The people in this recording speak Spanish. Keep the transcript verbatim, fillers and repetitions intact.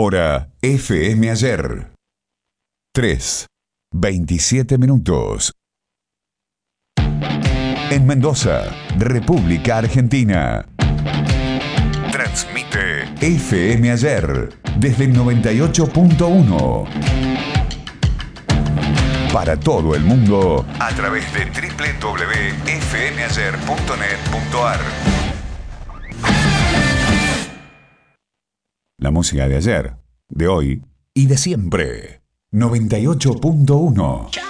Hora F M Ayer. tres, veintisiete minutos. En Mendoza, República Argentina. Transmite F M Ayer desde el noventa y ocho punto uno. Para todo el mundo a través de doble u doble u doble u punto f m ayer punto net punto a r. La música de ayer, de hoy y de siempre. noventa y ocho punto uno.